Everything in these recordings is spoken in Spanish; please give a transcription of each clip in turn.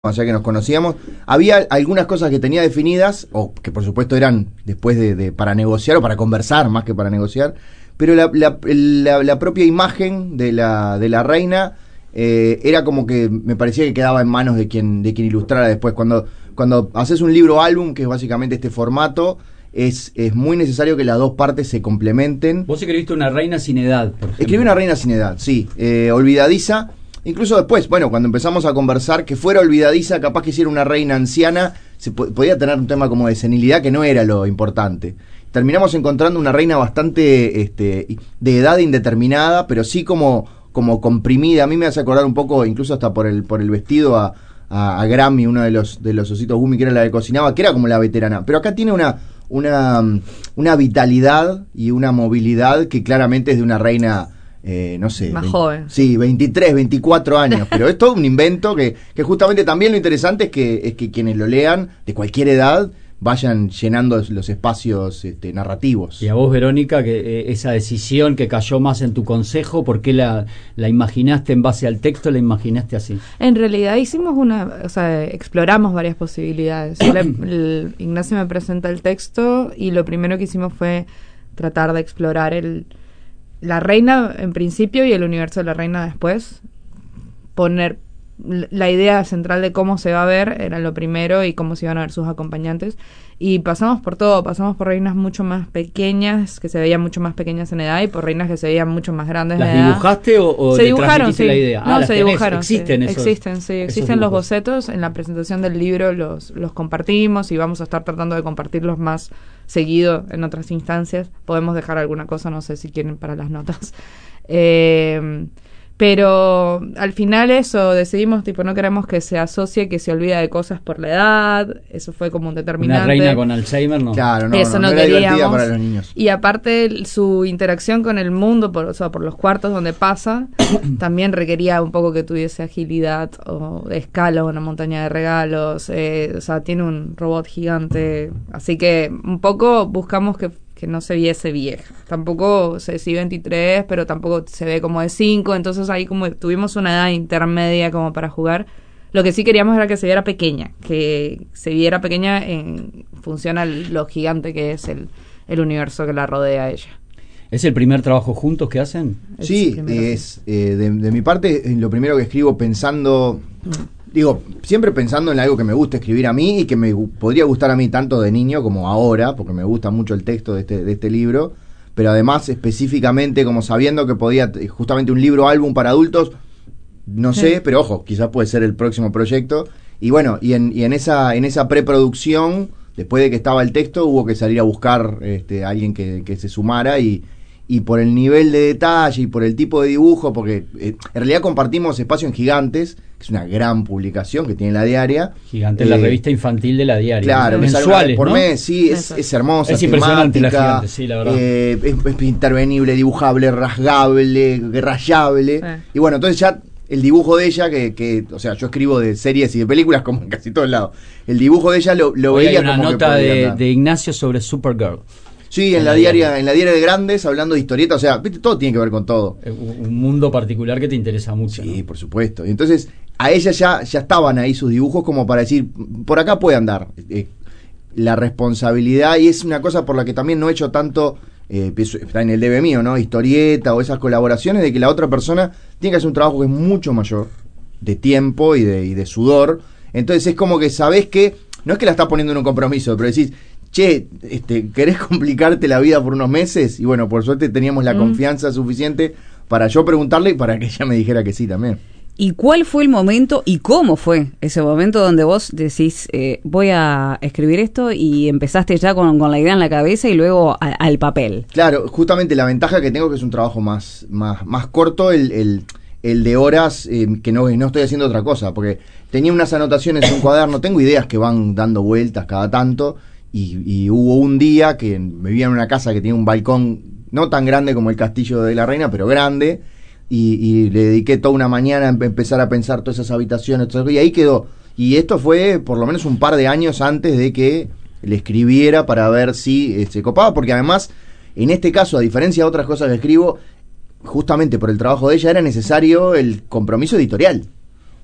allá que nos conocíamos, había algunas cosas que tenía definidas, o que por supuesto eran después para negociar o para conversar, más que para negociar, pero la propia imagen de la reina era como que me parecía que quedaba en manos de quien ilustrara después. Cuando haces un libro álbum, que es básicamente este formato, es muy necesario que las dos partes se complementen. Vos escribiste Una reina sin edad, por ejemplo. Escribí Una reina sin edad, sí, olvidadiza. Incluso después, bueno, cuando empezamos a conversar, que fuera olvidadiza, capaz que hiciera una reina anciana, podía tener un tema como de senilidad que no era lo importante. Terminamos encontrando una reina bastante de edad indeterminada, pero sí como comprimida. A mí me hace acordar un poco, incluso hasta por el vestido, a Grammy, uno de los ositos Gummy, que era la que cocinaba, que era como la veterana. Pero acá tiene una vitalidad y una movilidad que claramente es de una reina... no sé, más joven. Sí, 23, 24 años, pero es todo un invento que justamente también lo interesante es que quienes lo lean, de cualquier edad, vayan llenando los espacios narrativos. Y a vos, Verónica, que esa decisión que cayó más en tu consejo, ¿por qué la imaginaste en base al texto, la imaginaste así? En realidad hicimos exploramos varias posibilidades. Ignacio me presenta el texto y lo primero que hicimos fue tratar de explorar la reina en principio y el universo de la reina después. Poner la idea central de cómo se va a ver era lo primero, y cómo se iban a ver sus acompañantes, y pasamos por todo. Pasamos por reinas mucho más pequeñas, que se veían mucho más pequeñas en edad, y por reinas que se veían mucho más grandes en edad. ¿Las dibujaste o se dibujaron, sí. La idea? No, se dibujaron. ¿Existen esos? Existen los bocetos. En la presentación del libro los compartimos, y vamos a estar tratando de compartirlos más seguido en otras instancias. Podemos dejar alguna cosa, no sé si quieren, para las notas. Pero al final decidimos, no queremos que se asocie, que se olvida de cosas por la edad. Eso fue como un determinante. Una reina con Alzheimer, no. Claro, eso no era queríamos. Divertida para los niños. Y aparte, su interacción con el mundo, por los cuartos donde pasa, también requería un poco que tuviese agilidad o escala, una montaña de regalos. Tiene un robot gigante. Así que un poco buscamos que no se viese vieja. Tampoco se decía 23, pero tampoco se ve como de 5. Entonces ahí como tuvimos una edad intermedia como para jugar. Lo que sí queríamos era que se viera pequeña. Que se viera pequeña en función a lo gigante que es el universo que la rodea a ella. ¿Es el primer trabajo juntos que hacen? Sí, de mi parte, lo primero que escribo pensando... Digo, siempre pensando en algo que me gusta escribir a mí y que me podría gustar a mí tanto de niño como ahora, porque me gusta mucho el texto de este libro, pero además específicamente como sabiendo que podía, justamente un libro álbum para adultos, no sé, pero ojo, quizás puede ser el próximo proyecto. Y bueno, y en esa preproducción, después de que estaba el texto, hubo que salir a buscar a alguien que se sumara, y por el nivel de detalle y por el tipo de dibujo, porque en realidad compartimos espacio en Gigantes, que es una gran publicación que tiene La Diaria. Gigantes, la revista infantil de La Diaria. Claro, mensuales, por mes, sí, es hermosa. Es impresionante la Gigantes, sí, la verdad. Es intervenible, dibujable, rasgable, rayable. Y bueno, entonces ya el dibujo de ella, o sea, yo escribo de series y de películas como en casi todos lados. El dibujo de ella lo Hoy veía hay una como nota que de Ignacio sobre Supergirl. Sí, en la diaria de Grandes, hablando de historietas, o sea, ¿viste? Todo tiene que ver con todo. Un mundo particular que te interesa mucho. Sí, ¿no? por supuesto. Y entonces, a ella ya estaban ahí sus dibujos como para decir, por acá puede andar. La responsabilidad, y es una cosa por la que también no he hecho tanto, está en el debe mío, ¿no? Historieta o esas colaboraciones, de que la otra persona tiene que hacer un trabajo que es mucho mayor, de tiempo y de sudor. Entonces es como que sabés que, no es que la estás poniendo en un compromiso, pero decís, che, ¿querés complicarte la vida por unos meses? Y bueno, por suerte teníamos la confianza suficiente para yo preguntarle y para que ella me dijera que sí también. ¿Y cuál fue el momento y cómo fue ese momento donde vos decís, voy a escribir esto, y empezaste ya con la idea en la cabeza y luego al papel? Claro, justamente la ventaja que tengo que es un trabajo más corto, el de horas, que no estoy haciendo otra cosa, porque tenía unas anotaciones en un cuaderno, tengo ideas que van dando vueltas cada tanto. Y hubo un día que vivía en una casa que tenía un balcón no tan grande como el castillo de la reina, pero grande, y le dediqué toda una mañana a empezar a pensar todas esas habitaciones, y ahí quedó. Y esto fue por lo menos un par de años antes de que le escribiera, para ver si se copaba, porque además, en este caso, a diferencia de otras cosas que escribo, justamente por el trabajo de ella, era necesario el compromiso editorial.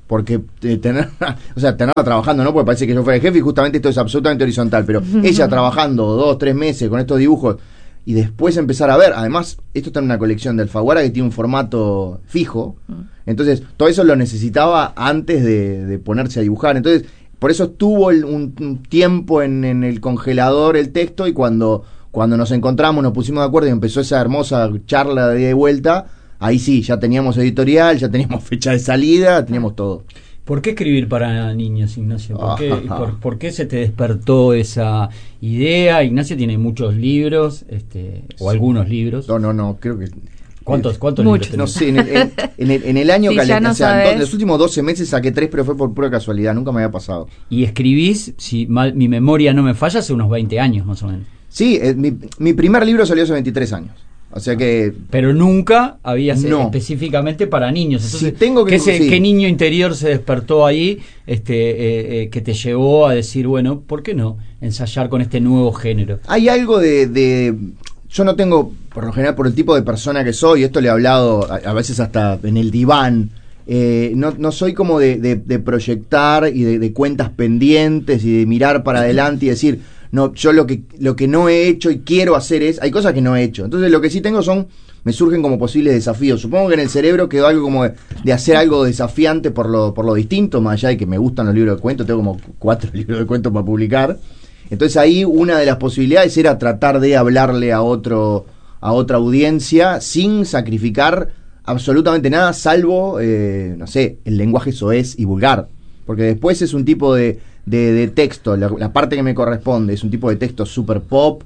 porque tenerla trabajando, ¿no? Porque parece que yo fuera el jefe y justamente esto es absolutamente horizontal, pero ella trabajando 2-3 meses con estos dibujos y después empezar a ver, además, esto está en una colección de Alfaguara que tiene un formato fijo, entonces todo eso lo necesitaba antes de ponerse a dibujar, entonces por eso estuvo un tiempo en el congelador el texto, y cuando nos encontramos, nos pusimos de acuerdo y empezó esa hermosa charla de ida y vuelta, ahí sí, ya teníamos editorial, ya teníamos fecha de salida, teníamos todo. ¿Por qué escribir para niños, Ignacio? ¿Por qué se te despertó esa idea? Ignacio tiene muchos libros, o algunos libros. No, creo que... ¿Cuántos Muchos. libros tenés? No sé, en el año Sí, ya no en los últimos 12 meses saqué 3, pero fue por pura casualidad, nunca me había pasado. Y escribís, si mi memoria no me falla, hace unos 20 años más o menos. Sí, mi primer libro salió hace 23 años. O sea que... Pero nunca había sido específicamente para niños. Entonces, ¿qué niño interior se despertó ahí que te llevó a decir, bueno, ¿por qué no ensayar con este nuevo género? Hay algo de yo no tengo, por lo general, por el tipo de persona que soy, esto le he hablado a veces hasta en el diván, no soy como de proyectar y de cuentas pendientes y de mirar para adelante y decir... No, yo lo que no he hecho y quiero hacer hay cosas que no he hecho. Entonces lo que sí tengo me surgen como posibles desafíos. Supongo que en el cerebro quedó algo como de hacer algo desafiante por lo distinto, más allá de que me gustan los libros de cuentos, tengo como 4 libros de cuentos para publicar. Entonces ahí una de las posibilidades era tratar de hablarle a otra audiencia sin sacrificar absolutamente nada, salvo, no sé, el lenguaje soez y vulgar. Porque después es un tipo de texto, la parte que me corresponde es un tipo de texto super pop,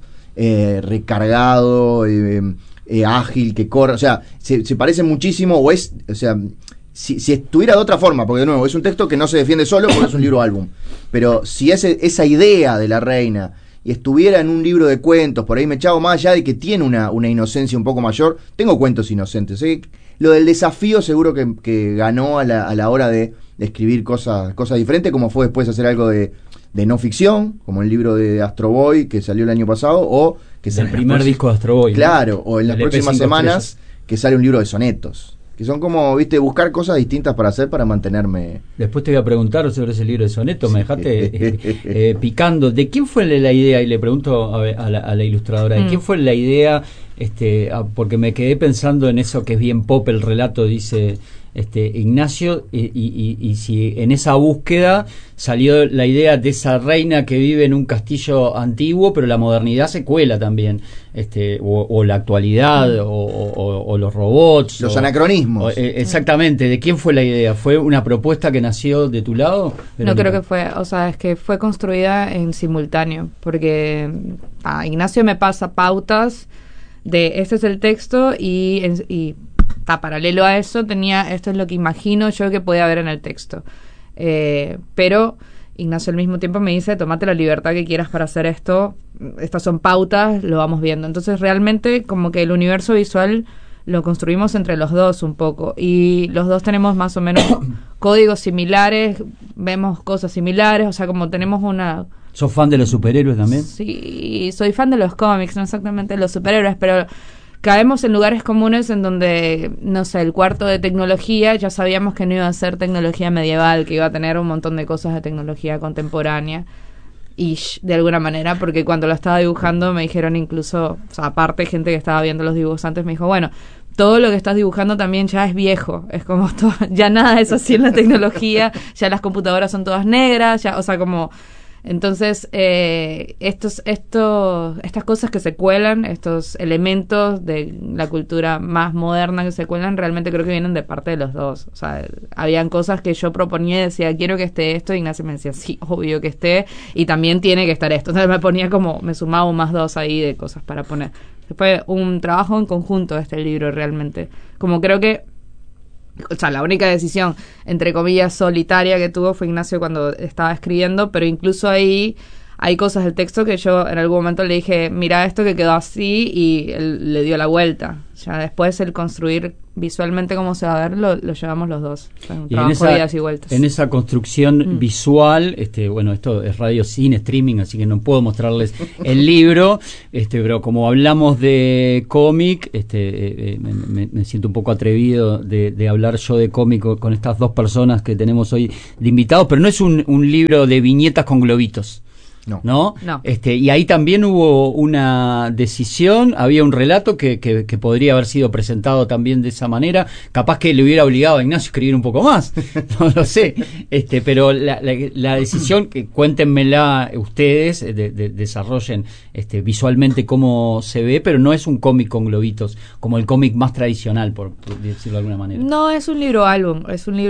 recargado, ágil, que corre, o sea, se parece muchísimo, si estuviera de otra forma, porque de nuevo, es un texto que no se defiende solo porque es un libro álbum, pero si esa idea de la reina y estuviera en un libro de cuentos, por ahí me echaba más allá de que tiene una inocencia un poco mayor, tengo cuentos inocentes, lo del desafío seguro que ganó a la hora de escribir cosas diferentes, como fue después hacer algo de no ficción, como el libro de Astro Boy que salió el año pasado, o que es el primer disco de Astro Boy, claro, ¿no? O en las próximas semanas que sale un libro de sonetos, que son como, buscar cosas distintas para hacer, para mantenerme. Después te voy a preguntar sobre ese libro de sonetos, me dejaste picando. ¿De quién fue la idea? Y le pregunto a la ilustradora, ¿de quién fue la idea? Porque me quedé pensando en eso que es bien pop, el relato, dice Ignacio, y si en esa búsqueda salió la idea de esa reina que vive en un castillo antiguo, pero la modernidad se cuela también, o la actualidad, o los robots, los anacronismos. Exactamente. ¿De quién fue la idea? ¿Fue una propuesta que nació de tu lado, Verónica? No creo que fue, es que fue construida en simultáneo, porque Ignacio me pasa pautas de este es el texto y paralelo a eso esto es lo que imagino yo que puede haber en el texto, pero Ignacio al mismo tiempo me dice, tomate la libertad que quieras para hacer esto, estas son pautas, lo vamos viendo. Entonces realmente como que el universo visual lo construimos entre los dos un poco, y los dos tenemos más o menos códigos similares, vemos cosas similares, o sea, como tenemos una... ¿Sos fan de los superhéroes también? Sí, soy fan de los cómics, no exactamente de los superhéroes, pero caemos en lugares comunes en donde, no sé, el cuarto de tecnología, ya sabíamos que no iba a ser tecnología medieval, que iba a tener un montón de cosas de tecnología contemporánea, y de alguna manera, porque cuando lo estaba dibujando me dijeron incluso, aparte gente que estaba viendo los dibujos antes me dijo, bueno, todo lo que estás dibujando también ya es viejo, es como ya nada es así en la tecnología, ya las computadoras son todas negras, ya, como... Entonces, estas cosas que se cuelan, estos elementos de la cultura más moderna que se cuelan, realmente creo que vienen de parte de los dos. O sea, habían cosas que yo proponía y decía, quiero que esté esto, y Ignacio me decía, sí, obvio que esté, y también tiene que estar esto. Entonces me sumaba un más dos ahí de cosas para poner. Fue un trabajo en conjunto este libro realmente. Como creo que la única decisión, entre comillas, solitaria que tuvo fue Ignacio cuando estaba escribiendo, pero incluso ahí hay cosas del texto que yo en algún momento le dije, mira esto que quedó así, y él le dio la vuelta. Ya después el construir visualmente cómo se va a ver lo llevamos los dos. O sea, un Y trabajo de idas y vueltas. en esa construcción visual, bueno, esto es radio sin streaming, así que no puedo mostrarles el libro, pero como hablamos de cómic, me siento un poco atrevido de hablar yo de cómic con estas dos personas que tenemos hoy de invitados, pero no es un libro de viñetas con globitos. ¿No? Y ahí también hubo una decisión, había un relato que podría haber sido presentado también de esa manera, capaz que le hubiera obligado a Ignacio a escribir un poco más, no lo sé, pero la decisión, que cuéntenmela ustedes, desarrollen visualmente cómo se ve, pero no es un cómic con globitos, como el cómic más tradicional, por decirlo de alguna manera. No, es un libro álbum,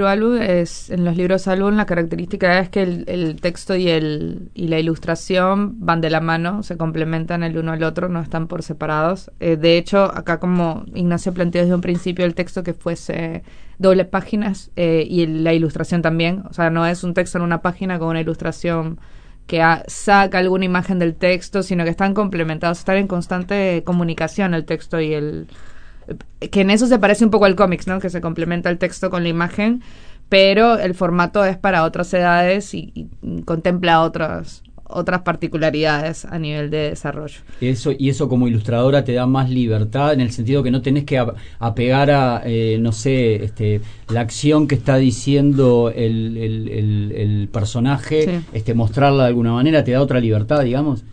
en los libros álbum la característica es que el texto y la ilustración van de la mano, se complementan el uno al otro, no están por separados. De hecho, acá como Ignacio planteó desde un principio el texto que fuese doble páginas y la ilustración también, o sea, no es un texto en una página con una ilustración que saca alguna imagen del texto, sino que están complementados, están en constante comunicación el texto y que en eso se parece un poco al cómics, ¿no? Que se complementa el texto con la imagen, pero el formato es para otras edades y contempla otras particularidades a nivel de desarrollo. Eso como ilustradora te da más libertad en el sentido que no tenés que apegar a no sé, la acción que está diciendo el personaje, sí. Mostrarla de alguna manera, te da otra libertad, digamos.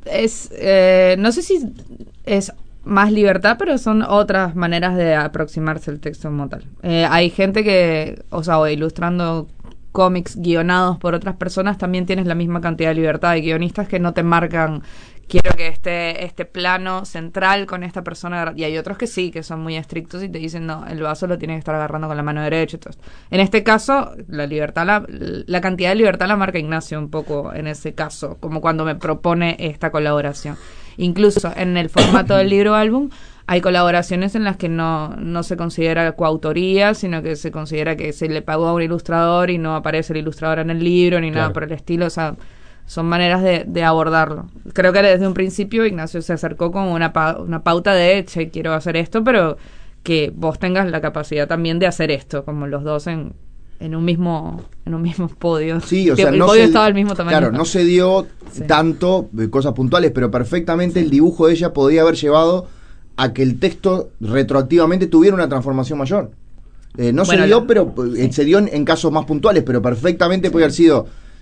No sé si es más libertad, pero son otras maneras de aproximarse al texto como tal. Hay gente que, o ilustrando cómics guionados por otras personas, también tienes la misma cantidad de libertad. Hay guionistas que no te marcan, quiero que esté este plano central con esta persona, y hay otros que sí, que son muy estrictos y te dicen, no, el vaso lo tienes que estar agarrando con la mano derecha. Entonces, en este caso, la libertad, la cantidad de libertad la marca Ignacio un poco en ese caso, como cuando me propone esta colaboración. Incluso en el formato del libro álbum hay colaboraciones en las que no se considera coautoría, sino que se considera que se le pagó a un ilustrador y no aparece el ilustrador en el libro ni nada por el estilo. O sea, son maneras de abordarlo. Creo que desde un principio Ignacio se acercó con una pauta de, che, quiero hacer esto, pero que vos tengas la capacidad también de hacer esto, como los dos en un mismo podio. Sí, o sea, el podio estaba del mismo tamaño. Claro, no se dio tanto cosas puntuales, pero perfectamente el dibujo de ella podía haber llevado a que el texto retroactivamente tuviera una transformación mayor. Se dio, pero se dio en casos más puntuales, pero perfectamente podía haber sido,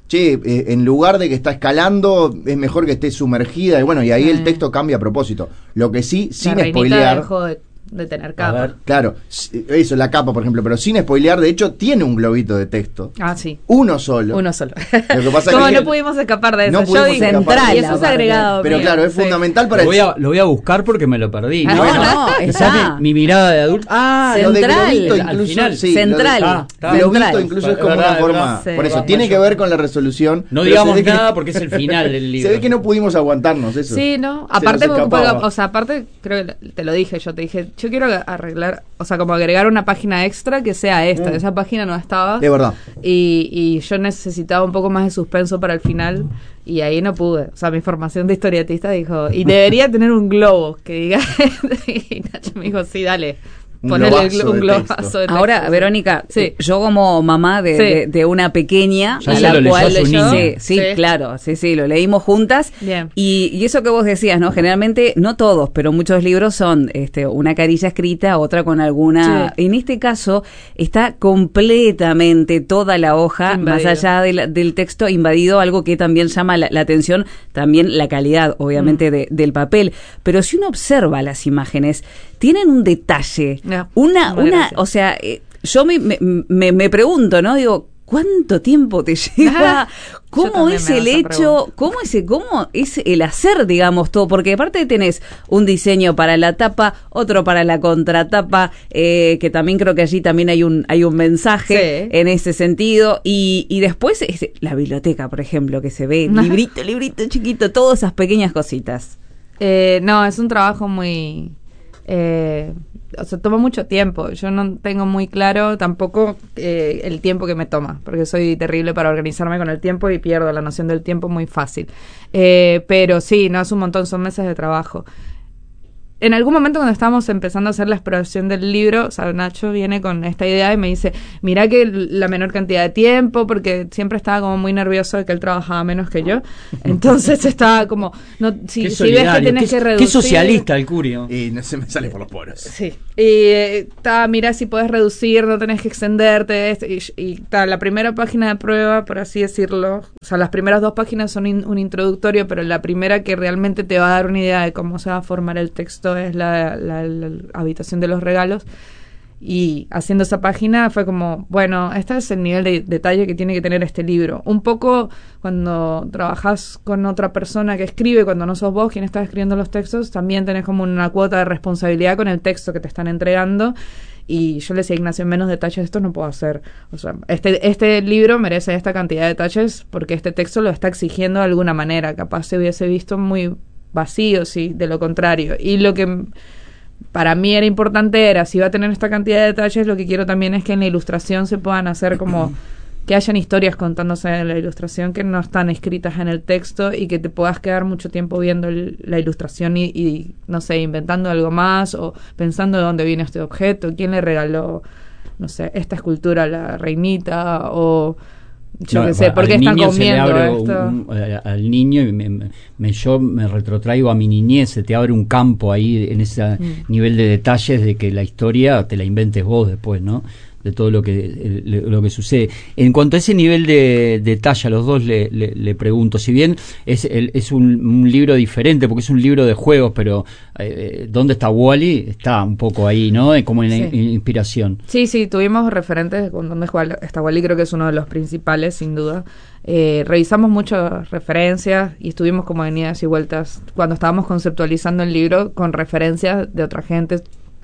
en lugar de que está escalando, es mejor que esté sumergida, y ahí el texto cambia a propósito. Lo que sí, sin spoilear, dejó de tener capa. Claro, eso, la capa, por ejemplo, pero sin spoilear, de hecho, tiene un globito de texto. Ah, sí. Uno solo. Lo que pasa como que no pudimos escapar de eso. No pudimos escapar central, y eso es agregado. Pero claro, es fundamental para lo voy a buscar porque me lo perdí. Está. Mi mirada de adulto. Lo de central. globito incluso, al final. sí, Central. Globito incluso es como una forma. Sí. Por eso, tiene que ver con la resolución. No digamos nada porque es el final del libro. Se ve que no pudimos aguantarnos eso. Sí, no. Aparte, creo que te lo dije, yo quiero arreglar, o sea, como agregar una página extra que sea esta. Esa página no estaba. De verdad. Y yo necesitaba un poco más de suspenso para el final y ahí no pude. O sea, mi formación de historietista dijo, y debería tener un globo que diga. Y Nacho me dijo, sí, dale. Ponerle un globazo de texto. Ahora, Verónica, yo como mamá de una pequeña, ya a la cual leyó. Sí, claro, lo leímos juntas. Bien. Y eso que vos decías, ¿no? Generalmente, no todos, pero muchos libros son una carilla escrita, otra con alguna. Sí. En este caso, está completamente toda la hoja, invadido. Más allá del texto, invadido, algo que también llama la atención, también la calidad, obviamente, del papel. Pero si uno observa las imágenes, tienen un detalle. O sea, yo me pregunto, ¿no? Digo, ¿cuánto tiempo te lleva? ¿Cómo es el hecho? ¿Cómo es el hacer, digamos, todo? Porque aparte tenés un diseño para la tapa, otro para la contratapa, que también creo que allí también hay un mensaje en ese sentido. Y después la biblioteca, por ejemplo, que se ve librito chiquito, todas esas pequeñas cositas. No, es un trabajo muy... toma mucho tiempo. Yo no tengo muy claro tampoco el tiempo que me toma, porque soy terrible para organizarme con el tiempo y pierdo la noción del tiempo muy fácil. Pero sí, no es un montón, son meses de trabajo. en algún momento cuando estábamos empezando a hacer la exploración del libro, o sea, Nacho viene con esta idea y me dice, mirá que la menor cantidad de tiempo, porque siempre estaba como muy nervioso de que él trabajaba menos que yo, entonces estaba como, no, si ves que tenés que reducir... Qué socialista el Curio. Y no se me sale por los poros. Sí, y mirá si podés reducir, no tenés que extenderte, y la primera página de prueba, por así decirlo, o sea, las primeras 2 páginas son un introductorio, pero la primera que realmente te va a dar una idea de cómo se va a formar el texto es la habitación de los regalos. Y haciendo esa página fue como, bueno, este es el nivel de detalle que tiene que tener este libro. Un poco cuando trabajas con otra persona que escribe, cuando no sos vos quien estás escribiendo los textos, también tenés como una cuota de responsabilidad con el texto que te están entregando. Y yo le decía a Ignacio, menos detalles esto no puedo hacer. O sea, este libro merece esta cantidad de detalles porque este texto lo está exigiendo de alguna manera. Capaz se hubiese visto muy vacío, sí, de lo contrario. Y lo que para mí era importante era, si va a tener esta cantidad de detalles, lo que quiero también es que en la ilustración se puedan hacer como que hayan historias contándose en la ilustración que no están escritas en el texto y que te puedas quedar mucho tiempo viendo la ilustración y no sé, inventando algo más o pensando de dónde viene este objeto, quién le regaló, no sé, esta escultura a la reinita o... Yo qué sé, ¿por qué están comiendo esto? Al niño, y yo me retrotraigo a mi niñez, se te abre un campo ahí en ese nivel de detalles de que la historia te la inventes vos después, ¿no? De todo lo que sucede. En cuanto a ese nivel de detalle, a los dos le pregunto, si bien es un libro diferente, porque es un libro de juegos, pero ¿dónde está Wall-E? Está un poco ahí, ¿no? Como en la inspiración. Sí, tuvimos referentes con dónde está Wall-E, creo que es uno de los principales, sin duda. Revisamos muchas referencias y estuvimos como en idas y vueltas cuando estábamos conceptualizando el libro con referencias de otra gente.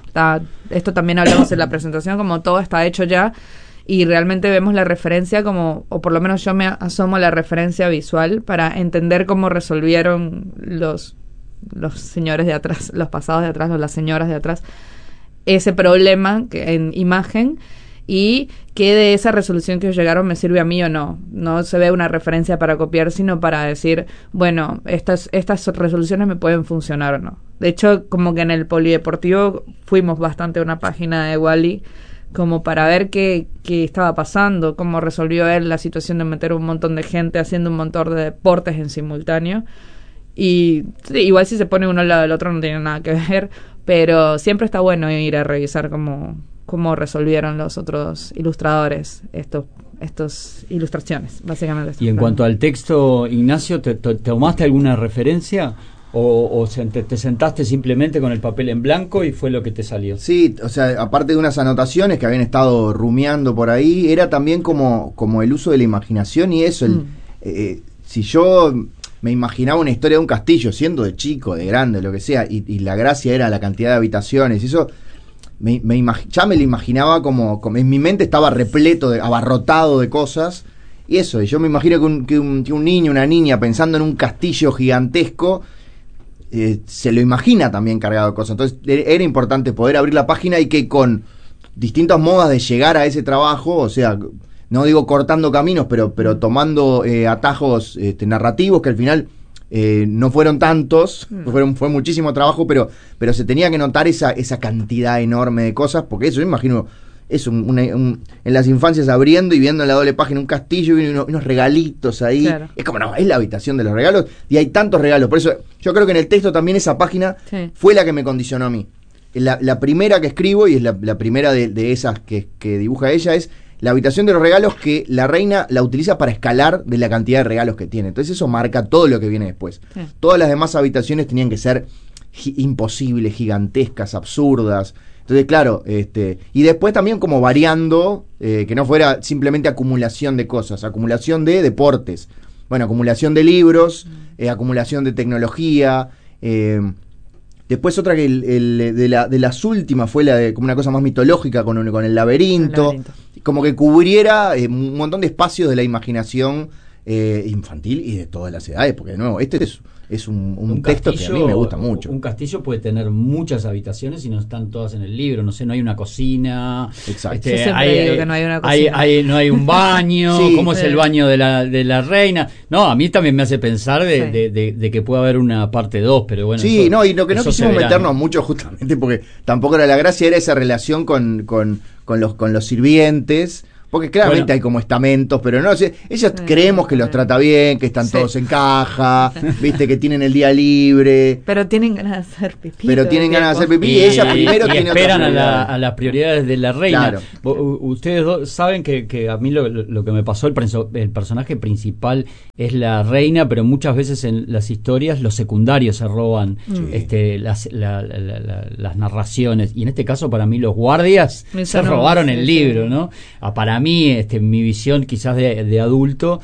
Esto también hablamos en la presentación, como todo está hecho ya y realmente vemos la referencia como, o por lo menos yo me asomo a la referencia visual para entender cómo resolvieron los señores de atrás, los pasados de atrás o las señoras de atrás ese problema en imagen y que de esa resolución que llegaron me sirve a mí o no. No se ve una referencia para copiar, sino para decir, bueno, estas resoluciones me pueden funcionar o no. De hecho, como que en el polideportivo fuimos bastante a una página de Wall-E como para ver qué estaba pasando, cómo resolvió él la situación de meter un montón de gente haciendo un montón de deportes en simultáneo. Y sí, igual si se pone uno al lado del otro no tiene nada que ver, pero siempre está bueno ir a revisar cómo resolvieron los otros ilustradores estas ilustraciones, básicamente. Y en cuanto al texto, Ignacio, ¿te tomaste alguna referencia o te sentaste simplemente con el papel en blanco y fue lo que te salió? Sí, o sea, aparte de unas anotaciones que habían estado rumiando por ahí, era también como el uso de la imaginación y eso. Si yo me imaginaba una historia de un castillo, siendo de chico, de grande, lo que sea, y la gracia era la cantidad de habitaciones y eso... ya me lo imaginaba como en mi mente estaba repleto, abarrotado de cosas, y eso, y yo me imagino que un niño, una niña pensando en un castillo gigantesco, se lo imagina también cargado de cosas. Entonces era importante poder abrir la página y que con distintas modas de llegar a ese trabajo, o sea, no digo cortando caminos, pero tomando atajos narrativos que al final... no fueron tantos, fue muchísimo trabajo, pero se tenía que notar esa cantidad enorme de cosas, porque eso, yo imagino, es en las infancias abriendo y viendo en la doble página un castillo y unos regalitos ahí, claro. Es como, no, es la habitación de los regalos, y hay tantos regalos, por eso yo creo que en el texto también esa página fue la que me condicionó a mí. La primera que escribo, y es la primera de esas que dibuja ella, es la habitación de los regalos que la reina la utiliza para escalar de la cantidad de regalos que tiene. Entonces eso marca todo lo que viene después. Sí. Todas las demás habitaciones tenían que ser imposibles, gigantescas, absurdas. Entonces, claro, y después también como variando, que no fuera simplemente acumulación de cosas, acumulación de deportes, bueno, acumulación de libros, acumulación de tecnología. Después otra que de las últimas fue la de como una cosa más mitológica con el laberinto. Como que cubriera un montón de espacios de la imaginación infantil y de todas las edades, porque de nuevo, este es un texto castillo, que a mí me gusta mucho. Un castillo puede tener muchas habitaciones y no están todas en el libro, no sé, no hay una cocina. Exacto. Yo siempre digo que no hay una cocina. No hay un baño, sí, ¿cómo es el baño de la reina? No, a mí también me hace pensar de que pueda haber una parte 2, pero bueno. Sí, eso, y lo que no quisimos meternos mucho justamente porque tampoco era la gracia, era esa relación con los sirvientes. Porque claramente hay como estamentos, pero no, ellos creemos que los trata bien, que están todos en caja, viste, que tienen el día libre. Pero tienen ganas de hacer pipí. Y ella primero tiene esperan a las prioridades de la reina. Claro. Ustedes dos saben que a mí lo que me pasó, el personaje principal es la reina, pero muchas veces en las historias los secundarios se roban las narraciones. Y en este caso, para mí, los guardias se robaron el libro, ¿no? Para mí, mi visión quizás de adulto,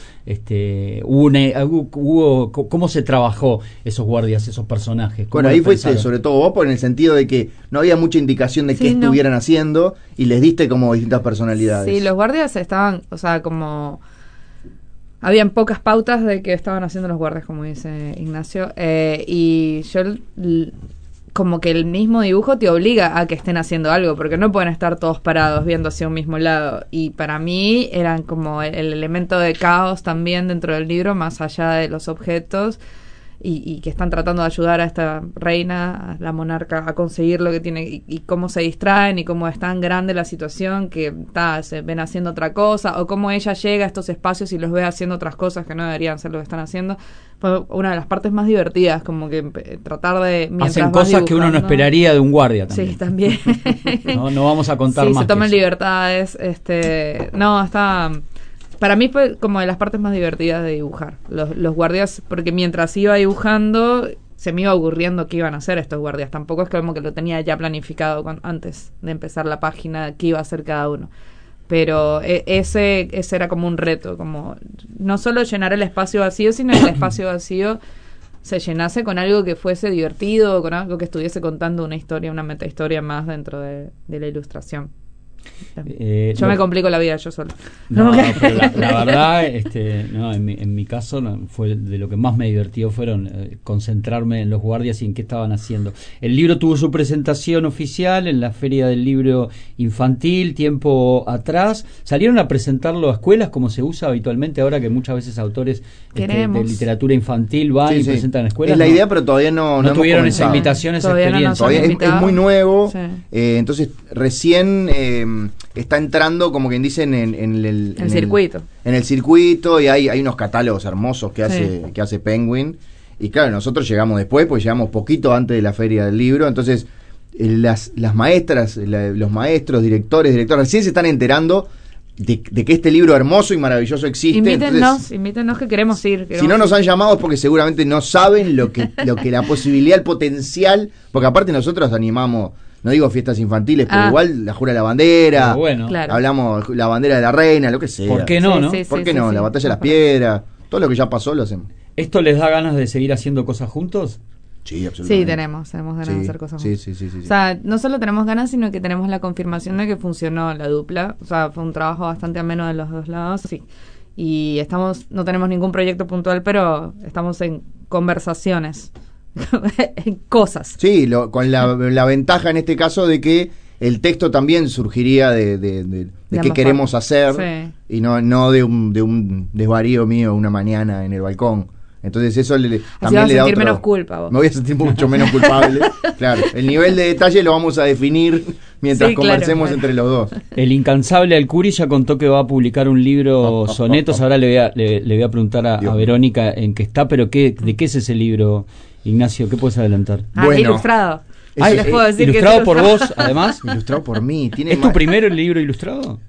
hubo cómo se trabajó esos guardias, esos personajes. Bueno, ahí fuiste sobre todo vos, en el sentido de que no había mucha indicación de qué estuvieran haciendo y les diste como distintas personalidades. Sí, los guardias estaban, o sea, como... Habían pocas pautas de que estaban haciendo los guardias, como dice Ignacio, y yo... como que el mismo dibujo te obliga a que estén haciendo algo, porque no pueden estar todos parados viendo hacia un mismo lado. Y para mí eran como el elemento de caos también dentro del libro, más allá de los objetos, y que están tratando de ayudar a esta reina, a la monarca, a conseguir lo que tiene, y cómo se distraen, y cómo es tan grande la situación que se ven haciendo otra cosa, o cómo ella llega a estos espacios y los ve haciendo otras cosas que no deberían ser lo que están haciendo. Fue una de las partes más divertidas, como que tratar de... Hacen cosas que uno no esperaría de un guardia también. Sí, también. No vamos a contar más. Sí, se toman libertades. No, está... Para mí fue como de las partes más divertidas de dibujar. Los guardias, porque mientras iba dibujando, se me iba ocurriendo qué iban a hacer estos guardias. Tampoco es como que lo tenía ya planificado antes de empezar la página, qué iba a hacer cada uno. Pero ese era como un reto, como no solo llenar el espacio vacío, sino que el espacio vacío se llenase con algo que fuese divertido, con algo que estuviese contando una historia, una metahistoria más dentro de la ilustración. Yo me complico la vida yo solo. No, pero la verdad, en mi caso fue de lo que más me divertió fueron concentrarme en los guardias y en qué estaban haciendo. El libro tuvo su presentación oficial en la Feria del Libro Infantil tiempo atrás. Salieron a presentarlo a escuelas como se usa habitualmente ahora, que muchas veces autores de literatura infantil van y presentan en escuelas. Es la idea, pero todavía no tuvieron esa invitación, esa experiencia. Todavía es muy nuevo, entonces recién está entrando, como quien dice, en el circuito. En el circuito, y hay unos catálogos hermosos que hace Penguin. Y claro, nosotros llegamos después, pues llegamos poquito antes de la Feria del Libro. Entonces, las maestras, los maestros, directores, recién se están enterando de que este libro hermoso y maravilloso existe. Invítennos que queremos ir. Si no nos han llamado es porque seguramente no saben lo que la posibilidad, el potencial, porque aparte nosotros animamos, no digo fiestas infantiles, pero igual la Jura de la Bandera, claro. Hablamos la bandera de la reina, lo que sea. ¿Por qué no? ¿Por qué no? La batalla de las piedras, todo lo que ya pasó lo hacemos. ¿Esto les da ganas de seguir haciendo cosas juntos? Sí, absolutamente. Sí, tenemos ganas de hacer cosas juntos. Sí. O sea, no solo tenemos ganas, sino que tenemos la confirmación de que funcionó la dupla. O sea, fue un trabajo bastante ameno de los dos lados. Sí. Y no tenemos ningún proyecto puntual, pero estamos en conversaciones. En cosas. Sí, con la ventaja en este caso de que el texto también surgiría de qué queremos hacer, y no de un desvarío mío una mañana en el balcón. Entonces eso también le da sentir menos culpa vos. Me voy a sentir mucho menos culpable. Claro, el nivel de detalle lo vamos a definir mientras conversemos entre los dos. El incansable Alcuri ya contó que va a publicar un libro sonetos. Ahora le voy a preguntar a Verónica en qué está, pero ¿de qué es ese libro, Ignacio? ¿Qué puedes adelantar? Ilustrado. Les puedo decir ilustrado por vos, además. Ilustrado por mí. ¿Es tu primer libro ilustrado?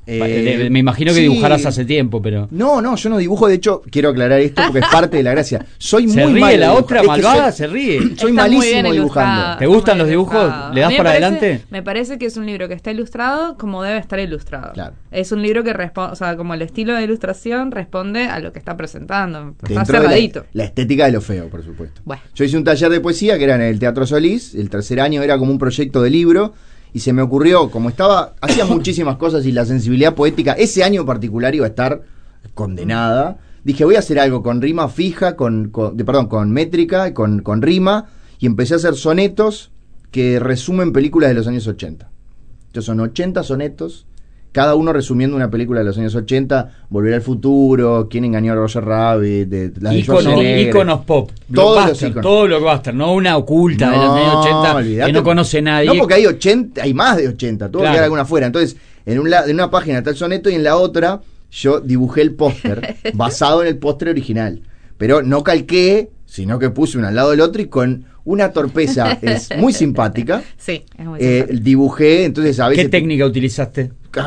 Me imagino que dibujarás hace tiempo, pero... No, yo no dibujo. De hecho, quiero aclarar esto porque es parte de la gracia. Soy muy malo. Se ríe la otra malvada, se ríe. Soy malísimo dibujando. ¿Te gustan los dibujos? ¿Le das para adelante? Me parece que es un libro que está ilustrado como debe estar ilustrado. Claro. Es un libro que responde, o sea, como el estilo de ilustración responde a lo que está presentando. Está cerradito. La estética de lo feo, por supuesto. Bueno. Yo hice un taller de poesía que era en el Teatro Solís. El tercer año era como un proyecto de libro. Y se me ocurrió, como hacía muchísimas cosas y la sensibilidad poética, ese año en particular iba a estar condenada. dije, voy a hacer algo con rima fija, con métrica, con rima, y empecé a hacer sonetos que resumen películas de los años 80. Entonces son 80 sonetos, cada uno resumiendo una película de los años 80, Volver al Futuro, Quién engañó a Roger Rabbit, íconos pop, todo blockbuster, no una oculta de los años 80 olvidate, que no conoce nadie. No, porque hay más de 80, tuvo que quedar alguna fuera. Entonces, en una página está el soneto y en la otra yo dibujé el póster basado en el póster original, pero no calqué, sino que puse uno al lado del otro y con una torpeza es muy simpática. Sí, es muy simpática. Dibujé, entonces a veces... ¿Qué técnica utilizaste?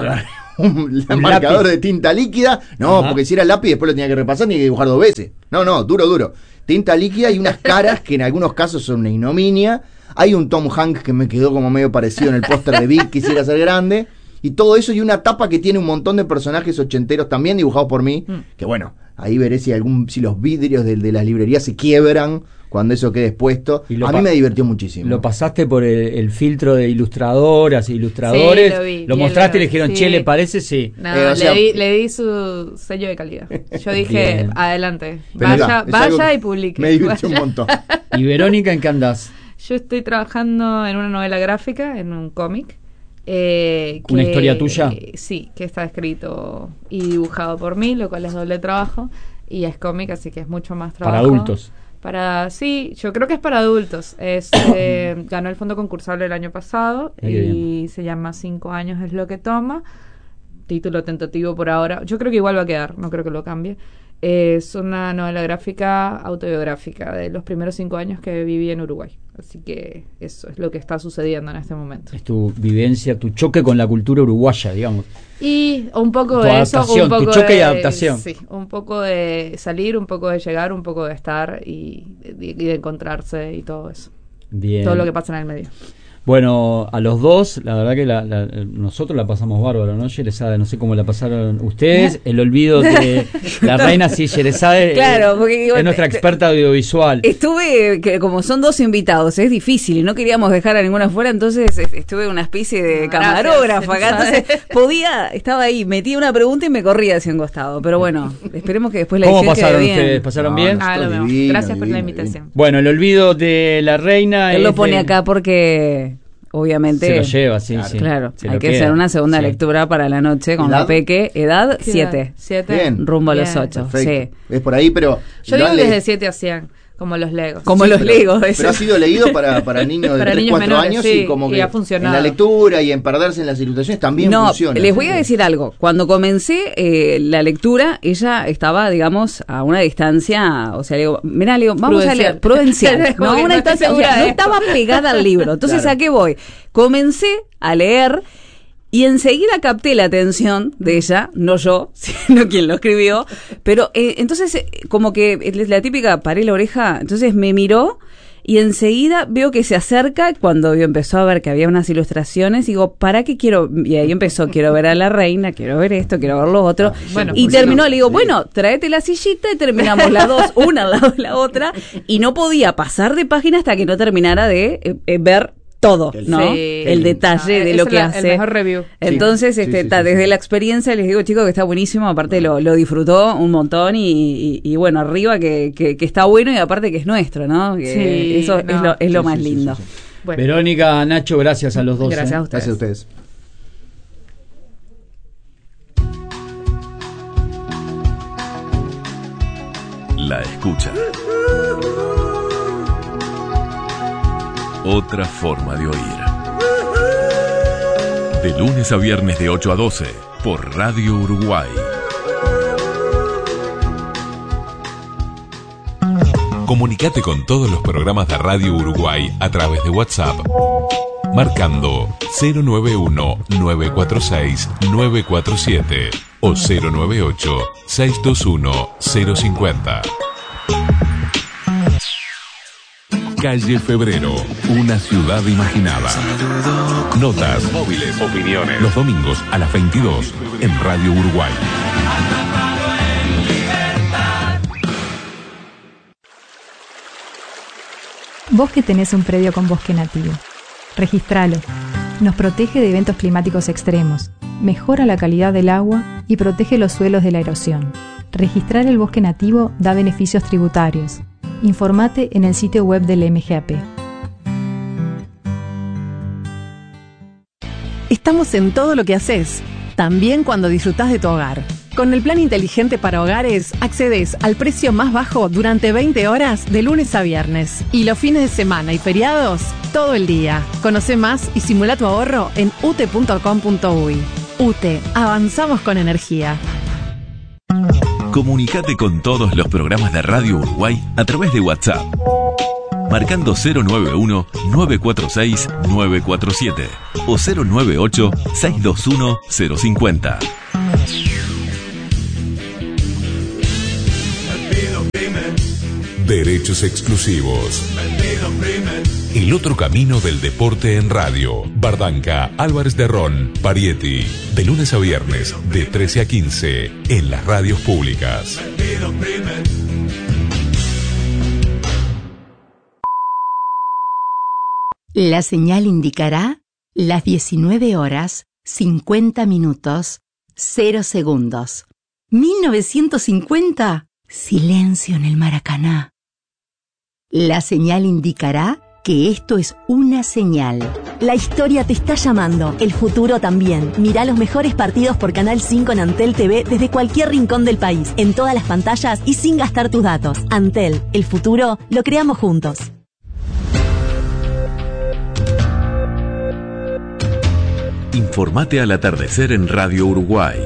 Un marcador lápiz de tinta líquida. No, porque si era lápiz después lo tenía que repasar, tenía que dibujar 2 veces. No, duro. Tinta líquida y unas caras que en algunos casos son una ignominia. Hay un Tom Hanks que me quedó como medio parecido en el póster de Big, quisiera ser grande. Y todo eso, y una tapa que tiene un montón de personajes ochenteros también dibujados por mí. Que bueno, ahí veré si los vidrios de las librerías se quiebran cuando eso quede expuesto. A mí me divirtió muchísimo. ¿Lo pasaste por el filtro de ilustradores? Sí, lo mostraste y le dijeron, che, ¿le parece? Sí. No, le di su sello de calidad. Yo dije, adelante, vaya y publique. Me divirtió un montón. ¿Y Verónica, en qué andás? Yo estoy trabajando en una novela gráfica, en un cómic. ¿Una historia tuya? Sí, que está escrito y dibujado por mí, lo cual es doble trabajo, y es cómic, así que es mucho más trabajo. ¿Para adultos? Sí, yo creo que es para adultos. Ganó el fondo concursable el año pasado y se llama 5 años es lo que toma. Título tentativo por ahora. Yo creo que igual va a quedar, no creo que lo cambie. Es una novela gráfica autobiográfica de los primeros 5 años que viví en Uruguay. Así que eso es lo que está sucediendo en este momento. Es tu vivencia, tu choque con la cultura uruguaya, digamos. Y un poco de eso, un poco tu choque y adaptación. Sí, un poco de salir, un poco de llegar, un poco de estar y de encontrarse y todo eso. Bien. Todo lo que pasa en el medio. Bueno, a los dos, la verdad que nosotros la pasamos bárbaro, ¿no? Sherezade, no sé cómo la pasaron ustedes. El olvido de la reina, sí, Sherezade claro, porque, es nuestra experta audiovisual. Como son 2 invitados, es difícil y no queríamos dejar a ninguno afuera, entonces estuve en una especie de camarógrafa acá, entonces estaba ahí, metía una pregunta y me corría hacia un costado, pero bueno, esperemos que después la edición quede bien. ¿Cómo pasaron ustedes? ¿Pasaron bien? Divino, gracias por la invitación. Bueno, el olvido de la reina. Él lo pone acá porque... Obviamente. Se lo lleva, sí. Claro, hay que hacer una segunda lectura para la noche con la peque. Edad 7. Rumbo a los 8. Sí. Es por ahí, pero. Yo digo desde 7 a 100. Como los Legos. Legos. Pero ha sido leído para niños de 3, 4 años y como que ha funcionado. En la lectura y en perderse en las ilustraciones también funciona. Les voy a decir algo. Cuando comencé la lectura, ella estaba, digamos, a una distancia, o sea, le digo, vamos a leer prudencial. No, a una distancia, o sea, no estaba pegada al libro. Entonces, ¿a qué voy? Comencé a leer y enseguida capté la atención de ella, no yo, sino quien lo escribió, pero entonces como que la típica paré la oreja, entonces me miró y enseguida veo que se acerca, cuando empezó a ver que había unas ilustraciones, digo, ¿para qué quiero? Y ahí empezó, quiero ver a la reina, quiero ver esto, quiero ver lo otro, y terminó, le digo, bueno, tráete la sillita y terminamos las dos, una al lado de la otra, y no podía pasar de página hasta que no terminara de ver todo, ¿no? Sí, el detalle de lo que hace. El mejor review. Entonces, desde la experiencia les digo, chicos, que está buenísimo, aparte lo disfrutó un montón y bueno, arriba que está bueno y aparte que es nuestro, ¿no? Que eso es lo más lindo. Bueno. Verónica, Nacho, gracias a los dos. Gracias a ustedes. Gracias a ustedes. La escucha. Otra forma de oír. De lunes a viernes de 8 a 12 por Radio Uruguay. Comunicate con todos los programas de Radio Uruguay a través de WhatsApp, marcando 091-946-947 o 098-621-050. Calle Febrero, una ciudad imaginada. Notas, móviles, opiniones. Los domingos a las 22 en Radio Uruguay. Vos que tenés un predio con bosque nativo, registralo. Nos protege de eventos climáticos extremos, mejora la calidad del agua y protege los suelos de la erosión. Registrar el bosque nativo da beneficios tributarios. Informate en el sitio web del MGAP. Estamos en todo lo que haces, también cuando disfrutás de tu hogar. Con el plan inteligente para hogares, accedes al precio más bajo durante 20 horas de lunes a viernes. Y los fines de semana y feriados, todo el día. Conoce más y simula tu ahorro en ute.com.uy. UTE, avanzamos con energía. Comunicate con todos los programas de Radio Uruguay a través de WhatsApp. Marcando 091-946-947 o 098-621-050. Derechos exclusivos. El otro camino del deporte en radio. Bardanca, Álvarez de Ron, Parietti. De lunes a viernes, de 13 a 15, en las radios públicas. La señal indicará las 19 horas, 50 minutos, 0 segundos. 1950. Silencio en el Maracaná. La señal indicará que esto es una señal. La historia te está llamando, el futuro también. Mirá los mejores partidos por Canal 5 en Antel TV desde cualquier rincón del país, en todas las pantallas y sin gastar tus datos. Antel, el futuro lo creamos juntos. Informate al atardecer en Radio Uruguay.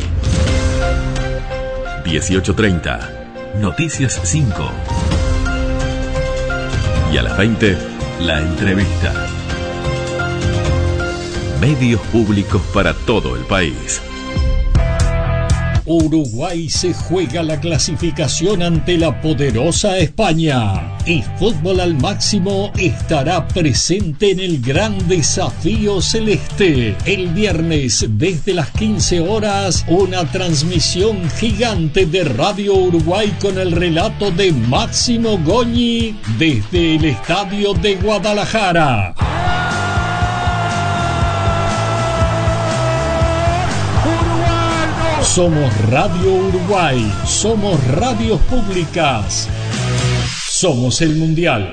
18:30. Noticias 5. Y a las 20, la entrevista. Medios públicos para todo el país. Uruguay se juega la clasificación ante la poderosa España. Y Fútbol al Máximo estará presente en el gran desafío celeste. El viernes, desde las 15 horas, una transmisión gigante de Radio Uruguay con el relato de Máximo Goñi desde el Estadio de Guadalajara. Somos Radio Uruguay, somos radios públicas, somos el Mundial.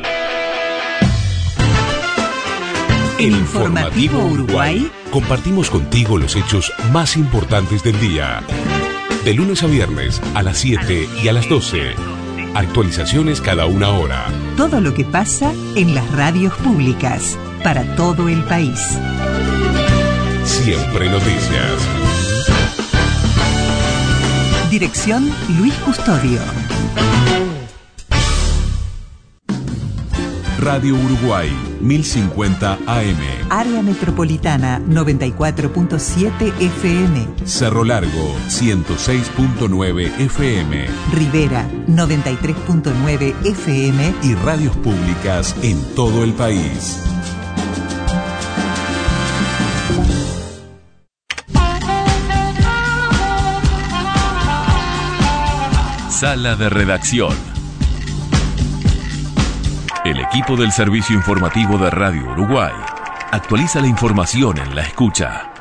En Informativo Uruguay compartimos contigo los hechos más importantes del día. De lunes a viernes a las 7 y a las 12. Actualizaciones cada una hora. Todo lo que pasa en las radios públicas para todo el país. Siempre noticias. Dirección Luis Custodio. Radio Uruguay, 1050 AM. Área Metropolitana, 94.7 FM. Cerro Largo, 106.9 FM. Rivera, 93.9 FM. Y radios públicas en todo el país. Sala de redacción. El equipo del Servicio Informativo de Radio Uruguay actualiza la información en la escucha.